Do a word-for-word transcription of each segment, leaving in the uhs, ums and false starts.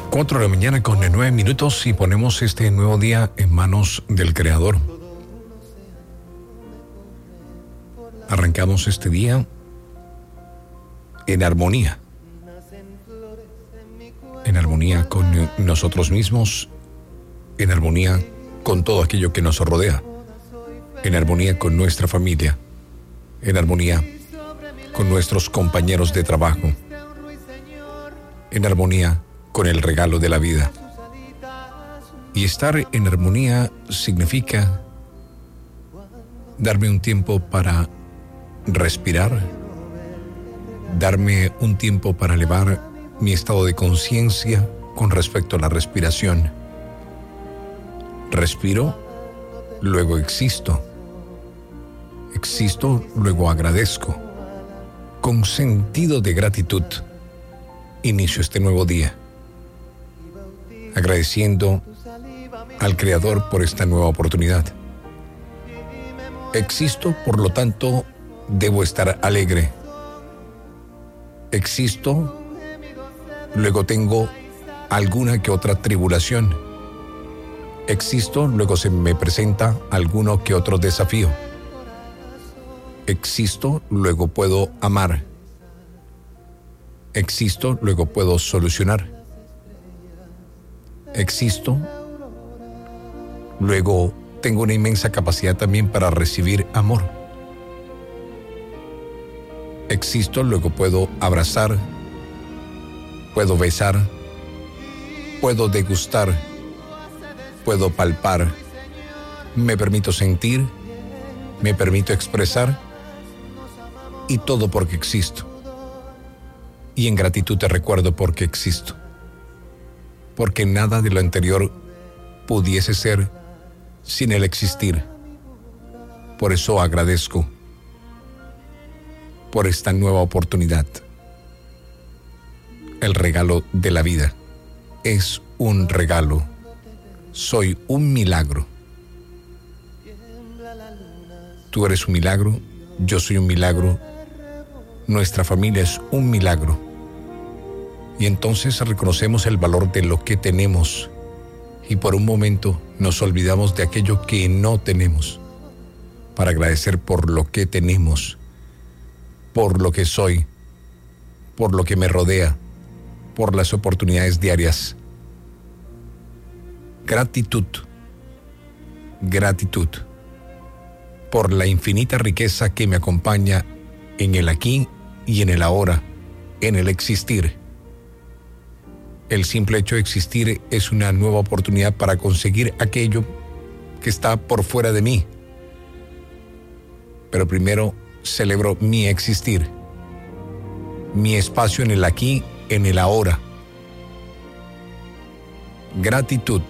Cuatro de la mañana con nueve minutos y ponemos este nuevo día en manos del Creador. Arrancamos este día en armonía. En armonía con nosotros mismos, en armonía con todo aquello que nos rodea, en armonía con nuestra familia, en armonía con nuestros compañeros de trabajo, en armonía con el regalo de la vida. Y estar en armonía significa darme un tiempo para respirar, darme un tiempo para elevar mi estado de conciencia con respecto a la respiración. Respiro, luego existo. Existo, luego agradezco. Con sentido de gratitud, inicio este nuevo día, agradeciendo al Creador por esta nueva oportunidad. Existo, por lo tanto, debo estar alegre. Existo, luego tengo alguna que otra tribulación. Existo, luego se me presenta alguno que otro desafío. Existo, luego puedo amar. Existo, luego puedo solucionar. Existo, luego tengo una inmensa capacidad también para recibir amor. Existo, luego puedo abrazar, puedo besar, puedo degustar, puedo palpar, me permito sentir, me permito expresar, y todo porque existo. Y en gratitud te recuerdo porque existo, porque nada de lo anterior pudiese ser sin el existir. Por eso agradezco por esta nueva oportunidad. El regalo de la vida es un regalo. Soy un milagro. Tú eres un milagro, yo soy un milagro, nuestra familia es un milagro. Y entonces reconocemos el valor de lo que tenemos y por un momento nos olvidamos de aquello que no tenemos para agradecer por lo que tenemos, por lo que soy, por lo que me rodea, por las oportunidades diarias. Gratitud, gratitud por la infinita riqueza que me acompaña en el aquí y en el ahora, en el existir. El simple hecho de existir es una nueva oportunidad para conseguir aquello que está por fuera de mí. Pero primero celebro mi existir, mi espacio en el aquí, en el ahora. Gratitud.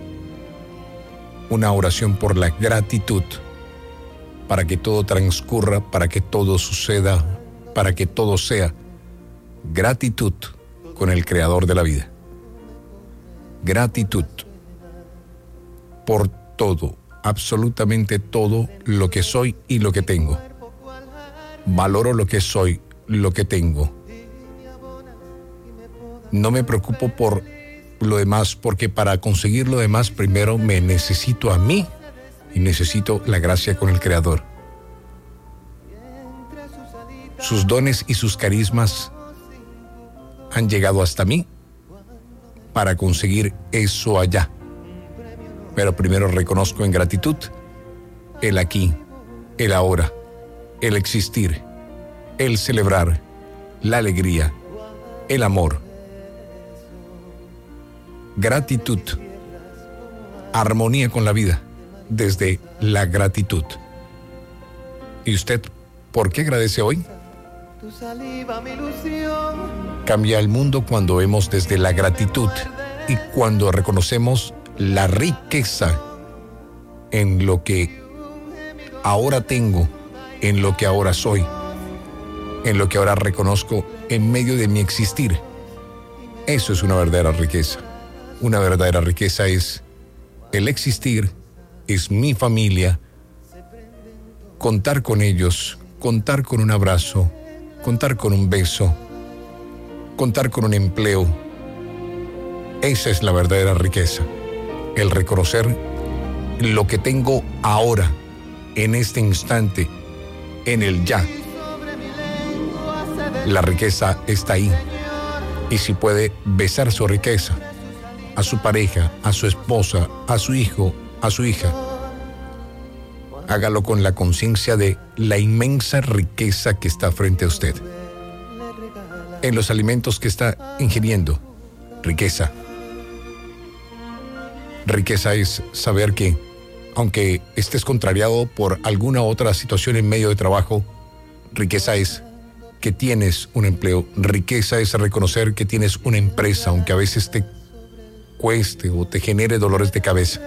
Una oración por la gratitud, para que todo transcurra, para que todo suceda, para que todo sea. Gratitud con el Creador de la vida. Gratitud por todo, absolutamente todo lo que soy y lo que tengo. Valoro lo que soy, lo que tengo. No me preocupo por lo demás, porque para conseguir lo demás primero me necesito a mí y necesito la gracia con el Creador. Sus dones y sus carismas han llegado hasta mí para conseguir eso allá. Pero primero reconozco en gratitud el aquí, el ahora, el existir, el celebrar, la alegría, el amor. Gratitud, armonía con la vida desde la gratitud. ¿Y usted por qué agradece hoy? Cambia el mundo cuando vemos desde la gratitud y cuando reconocemos la riqueza en lo que ahora tengo, en lo que ahora soy, en lo que ahora reconozco en medio de mi existir. Eso es una verdadera riqueza. Una verdadera riqueza es el existir, es mi familia, contar con ellos, contar con un abrazo, contar con un beso, contar con un empleo, Esa es la verdadera riqueza, el reconocer lo que tengo ahora, en este instante, en el ya. La riqueza está ahí. Y si puede besar su riqueza, a su pareja, a su esposa, a su hijo, a su hija, hágalo con la conciencia de la inmensa riqueza que está frente a usted. En los alimentos que está ingiriendo, riqueza. Riqueza es saber que, aunque estés contrariado por alguna otra situación en medio de trabajo, riqueza es que tienes un empleo. Riqueza es reconocer que tienes una empresa, aunque a veces te cueste o te genere dolores de cabeza.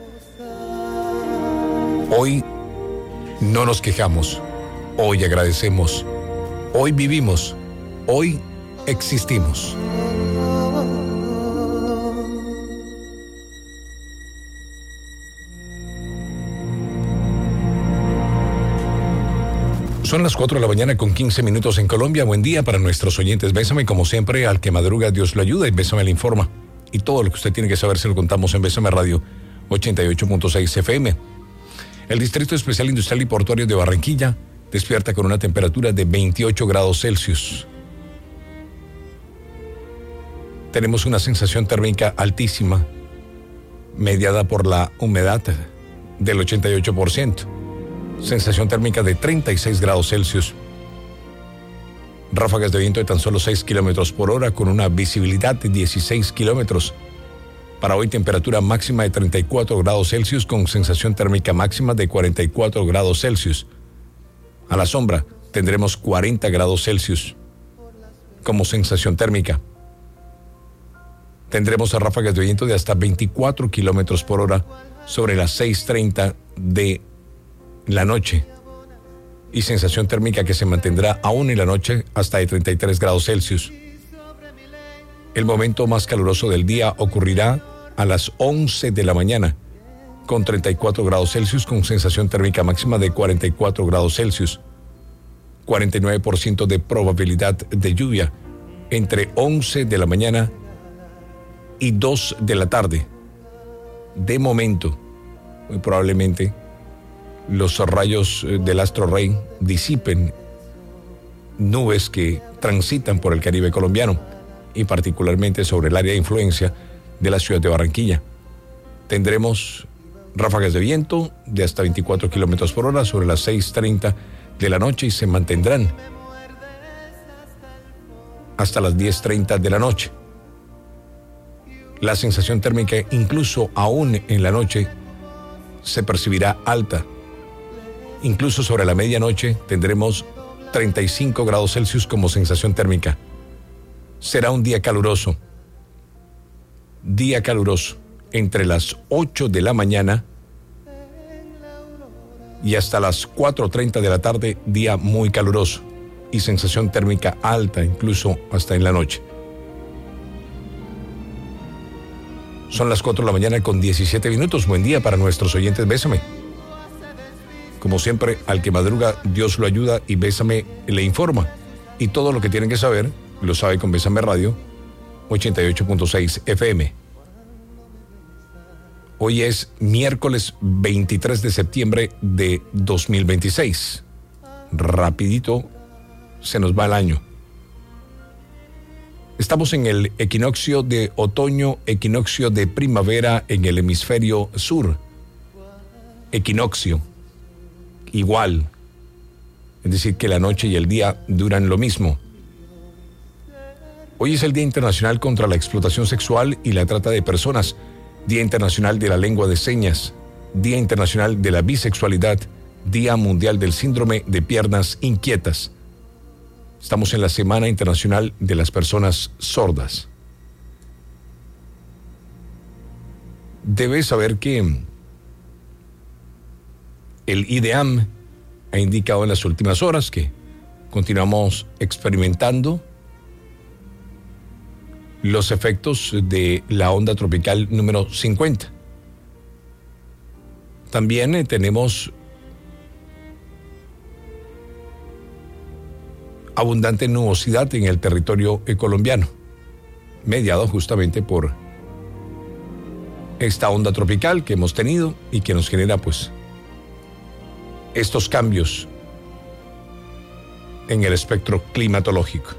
Hoy no nos quejamos, hoy agradecemos, hoy vivimos, hoy existimos. Son las cuatro de la mañana con quince minutos en Colombia. Buen día para nuestros oyentes. Bésame, como siempre, al que madruga Dios lo ayuda y Bésame le informa. Y todo lo que usted tiene que saber se lo contamos en Bésame Radio ochenta y ocho punto seis F M. El Distrito Especial Industrial y Portuario de Barranquilla despierta con una temperatura de veintiocho grados Celsius. Tenemos una sensación térmica altísima, mediada por la humedad del ochenta y ocho por ciento. Sensación térmica de treinta y seis grados Celsius. Ráfagas de viento de tan solo seis kilómetros por hora con una visibilidad de dieciséis kilómetros. Para hoy, temperatura máxima de treinta y cuatro grados Celsius con sensación térmica máxima de cuarenta y cuatro grados Celsius. A la sombra tendremos cuarenta grados Celsius como sensación térmica. Tendremos ráfagas de viento de hasta veinticuatro kilómetros por hora sobre las seis treinta de la noche y sensación térmica que se mantendrá aún en la noche hasta de treinta y tres grados Celsius. El momento más caluroso del día ocurrirá a las once de la mañana con treinta y cuatro grados Celsius con sensación térmica máxima de cuarenta y cuatro grados Celsius. cuarenta y nueve por ciento de probabilidad de lluvia entre once de la mañana y dos de la tarde. De momento, muy probablemente los rayos del astro rey disipen nubes que transitan por el Caribe colombiano y particularmente sobre el área de influencia de la ciudad de Barranquilla. Tendremos ráfagas de viento de hasta veinticuatro kilómetros por hora sobre las seis treinta de la noche y se mantendrán hasta las diez treinta de la noche. La sensación térmica, incluso aún en la noche, se percibirá alta. Incluso sobre la medianoche tendremos treinta y cinco grados Celsius como sensación térmica. Será un día caluroso. Día caluroso entre las ocho de la mañana y hasta las cuatro treinta de la tarde, día muy caluroso y sensación térmica alta, incluso hasta en la noche. Son las cuatro de la mañana con diecisiete minutos. Buen día para nuestros oyentes. Bésame. Como siempre, al que madruga, Dios lo ayuda y Bésame le informa. Y todo lo que tienen que saber, lo sabe con Bésame Radio ochenta y ocho punto seis F M. Hoy es miércoles veintitrés de septiembre de dos mil veintiséis. Rapidito se nos va el año. Estamos en el equinoccio de otoño, equinoccio de primavera en el hemisferio sur. Equinoccio. Igual, es decir, que la noche y el día duran lo mismo. Hoy es el Día Internacional contra la Explotación Sexual y la Trata de Personas, Día Internacional de la Lengua de Señas, Día Internacional de la Bisexualidad, Día Mundial del Síndrome de Piernas Inquietas. Estamos en la Semana Internacional de las Personas Sordas. Debes saber que el I D E A M ha indicado en las últimas horas que continuamos experimentando los efectos de la onda tropical número cincuenta. También eh, tenemos abundante nubosidad en el territorio colombiano, mediado justamente por esta onda tropical que hemos tenido y que nos genera pues estos cambios en el espectro climatológico.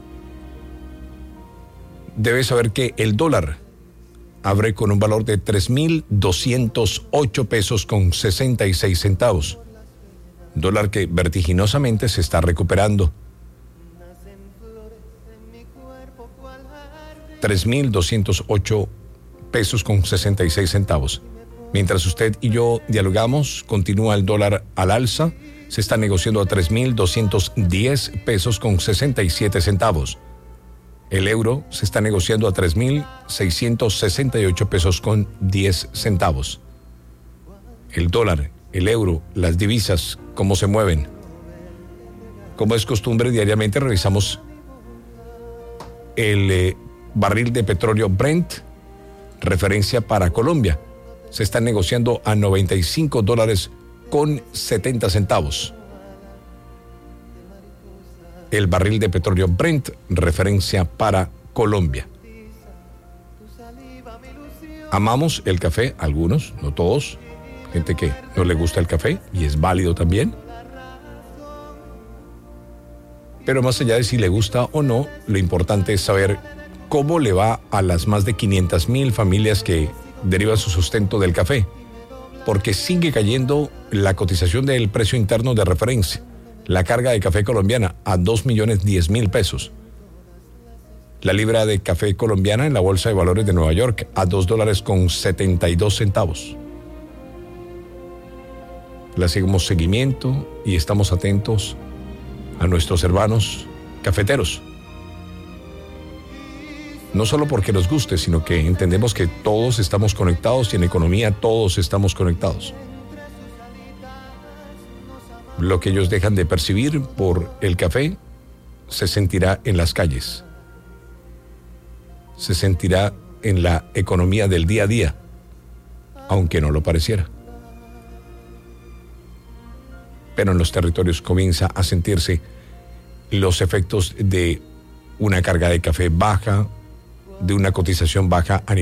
Debes saber que el dólar abre con un valor de tres mil doscientos ocho pesos con sesenta y seis centavos. Dólar que vertiginosamente se está recuperando. tres mil doscientos ocho pesos con sesenta y seis centavos. Mientras usted y yo dialogamos, continúa el dólar al alza. Se está negociando a tres mil doscientos diez pesos con sesenta y siete centavos. El euro se está negociando a tres mil seiscientos sesenta y ocho pesos con diez centavos. El dólar, el euro, las divisas, ¿cómo se mueven? Como es costumbre, diariamente revisamos el eh, barril de petróleo Brent, referencia para Colombia. Se está negociando a noventa y cinco dólares con setenta centavos. El barril de petróleo Brent, referencia para Colombia. Amamos el café, algunos, no todos. Gente que no le gusta el café y es válido también. Pero más allá de si le gusta o no, lo importante es saber cómo le va a las más de quinientas mil familias que derivan su sustento del café, porque sigue cayendo la cotización del precio interno de referencia. La carga de café colombiana a dos millones diez mil pesos. La libra de café colombiana en la Bolsa de Valores de Nueva York a dos dólares con setenta y dos centavos. Le hacemos seguimiento y estamos atentos a nuestros hermanos cafeteros. No solo porque nos guste, sino que entendemos que todos estamos conectados y en economía todos estamos conectados. Lo que ellos dejan de percibir por el café se sentirá en las calles, se sentirá en la economía del día a día, aunque no lo pareciera. Pero en los territorios comienza a sentirse los efectos de una carga de café baja, de una cotización baja a nivel